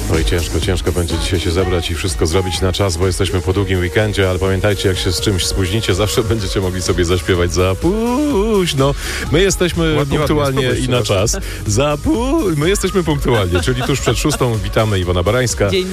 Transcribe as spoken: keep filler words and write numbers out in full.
Oj, ciężko, ciężko będzie dzisiaj się zebrać i wszystko zrobić na czas, bo jesteśmy po długim weekendzie, ale pamiętajcie, jak się z czymś spóźnicie, zawsze będziecie mogli sobie zaśpiewać za późno. My jesteśmy Ładnie, punktualnie ładnie, i na czas. Za pół... My jesteśmy punktualnie, czyli tuż przed szóstą. Witamy, Iwona Barańska. Dzień